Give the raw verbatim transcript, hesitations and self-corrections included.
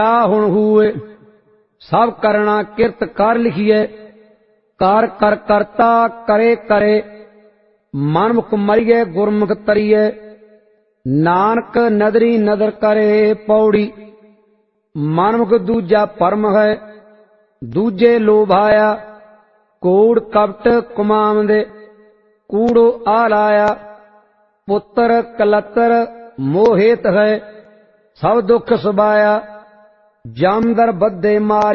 हुण हुए सब करना किरत कर लिखिए कर कर करता करे करे मनमुख मरिए गुरमुख तरिए नानक नदरी नदर करे पौड़ी मनमुख दूजा परम है दूजे लोभाया कूड़ कपट कुमामदे कूड़ो आलाया पुत्र कलतर मोहित है सब दुख सुबाया जामदर बद्धे मार